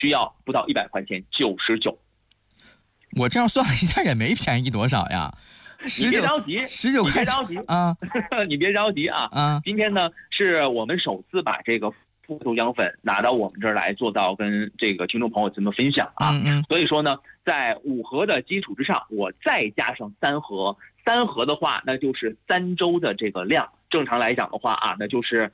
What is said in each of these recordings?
需要不到100块钱，99。 我这样算了一下也没便宜多少呀。 你别着急 ，19块钱啊， 你别着急啊。今天呢是我们首次把这个复活豆浆粉拿到我们这儿来，做到跟这个听众朋友咱们分享啊。所以说呢，在5盒的基础之上，我再加上3盒，3盒的话那就是3周的这个量。正常来讲的话啊，那就是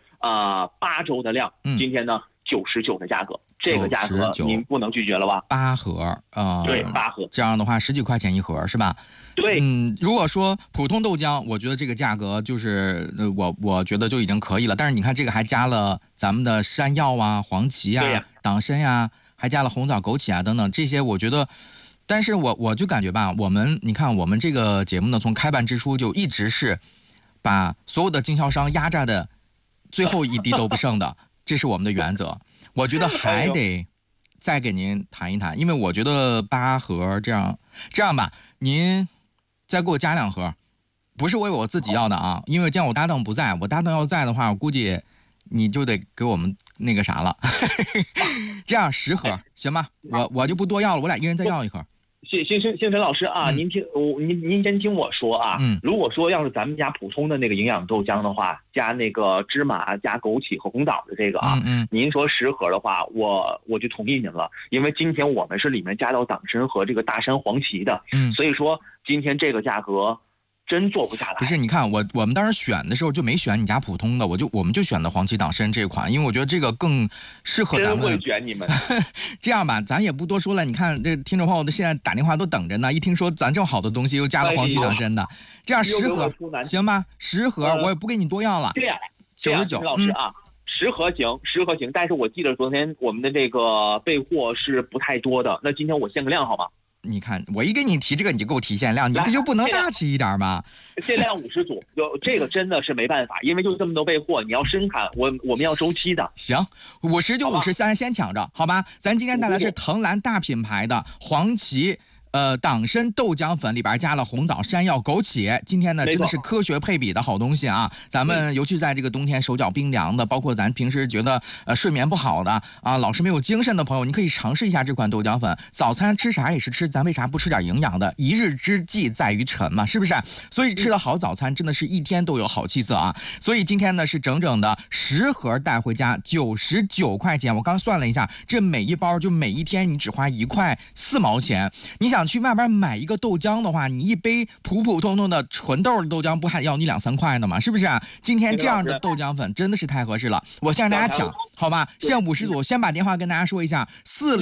8周的量。今天呢99的价格，这个价格您不能拒绝了吧 ？8盒对，8盒， 这样的话19块钱一盒是吧？ 对， 如果说普通豆浆，我觉得这个价格就是我觉得就已经可以了。但是你看这个还加了咱们的山药啊、黄芪啊、党参呀，还加了红枣、枸杞啊等等这些，我觉得。但是我就感觉吧，你看我们这个节目呢，从开办之初就一直是把所有的经销商压榨的最后一滴都不剩的，这是我们的原则。我觉得还得再给您谈一谈，因为我觉得8盒这样吧，您再给我加2盒，不是为我自己要的啊，因为这样我搭档不在，我搭档要在的话，我估计你就得给我们那个啥了。这样10盒行吧？我就不多要了，我俩一人再要1盒。 星辰老师啊，您先听我说啊。如果说要是咱们家普通的那个营养豆浆的话，加那个芝麻、加枸杞和红枣的这个啊，您说10盒的话，我就同意您了，因为今天我们是里面加到党参和这个大山黄芪的，所以说今天这个价格真做不下来。 不是，你看我们当时选的时候就没选你家普通的，我们就选的黄芪党参这款，因为我觉得这个更适合咱们。 真会选你们。 这样吧，咱也不多说了。你看这听众朋友的现在打电话都等着呢，一听说咱这么好的东西又加了黄芪党参的，这样10盒行吧？10盒我也不给你多要了。 对呀，99。老师啊，10盒行，但是我记得昨天我们的这个备货是不太多的，那今天我限个量好吗？ 你看，我一给你提这个，你就给我提限量，你这就不能大气一点吗？ 限量50组，这个真的是没办法，因为就这么多备货，你要生产，我们要周期的。 行，50就50，咱先抢着，好吧？咱今天带来是藤兰大品牌的黄芪。党参豆浆粉里边加了红枣、山药、枸杞，今天呢真的是科学配比的好东西啊！咱们尤其在这个冬天手脚冰凉的，包括咱平时觉得睡眠不好的啊，老是没有精神的朋友，你可以尝试一下这款豆浆粉。早餐吃啥也是吃，咱为啥不吃点营养的？一日之计在于晨嘛，是不是？所以吃了好早餐，真的是一天都有好气色啊！所以今天呢是整整的10盒带回家，99块钱。我刚算了一下，这每一包就每一天你只花1块4毛钱。你想去外边买一个豆浆的话，你一杯普普通通的纯豆的豆浆不还要你2、3块呢吗？是不是啊？今天这样的豆浆粉真的是太合适了，我先让大家抢，好吧？限50组，先把电话跟大家说一下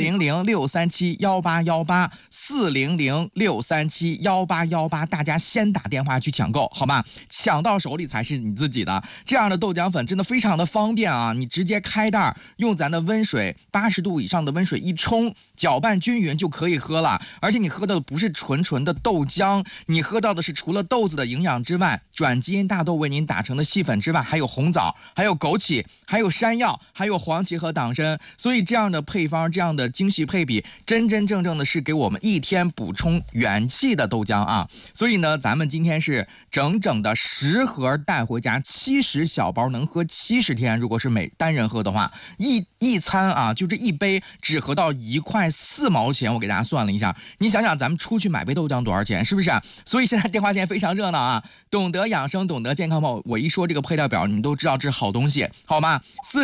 ：400-637-18818，400-637-18818，大家先打电话去抢购，好吧？抢到手里才是你自己的。这样的豆浆粉真的非常的方便啊！你直接开袋，用咱的温水80度以上的温水一冲，搅拌均匀就可以喝了。而且你喝的不是纯的豆浆，你喝到的是除了豆子的营养之外，转基因大豆为您打成的细粉之外，还有红枣，还有枸杞，还有山药，还有黄芪和党参。所以这样的配方，这样的精细配比，真正的是给我们一天补充元气的豆浆啊！所以呢，咱们今天是整整的10盒带回家，70小包能喝70天。如果是每单人喝的话，一餐啊，就这一杯只合到1块4毛钱。我给大家算了一下。你想想咱们出去买杯豆浆多少钱，是不是？所以现在电话线非常热闹啊！懂得养生，懂得健康吗？我一说这个配料表，你们都知道这是好东西，好吗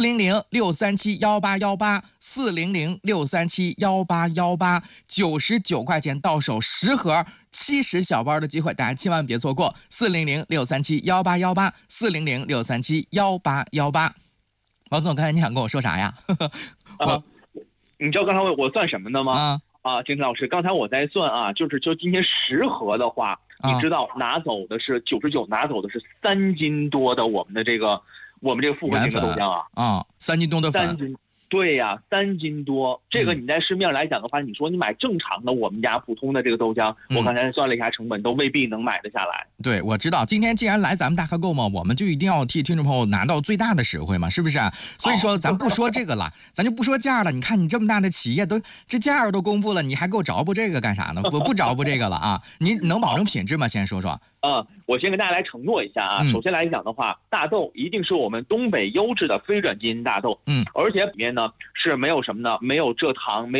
？400-637-18818，400-637-18818，99块钱到手10盒，70小包的机会，大家千万别错过。400-637-18818，400-637-18818。王总，刚才你想跟我说啥呀？ 你知道刚才我算什么的吗？金晨老师，刚才我在算啊，就今天10盒的话，你知道拿走的是99，拿走的是3斤多的我们这个复合型的豆浆啊 ，3斤多的粉。 对呀，3斤多，这个你在市面上来讲的话，你说你买正常的我们家普通的这个豆浆，我刚才算了一下成本，都未必能买得下来。 对，我知道，今天既然来咱们大客购嘛，我们就一定要替听众朋友拿到最大的实惠嘛，是不是？所以说咱不说这个了，咱就不说价了。你看你这么大的企业，都这价都公布了，你还给我着补这个干啥呢？我不着补这个了啊！你能保证品质吗？先说说。 我先跟大家来承诺一下啊。首先来讲的话，大豆一定是我们东北优质的非转基因大豆，而且里面呢是没有什么呢？没有蔗糖，没有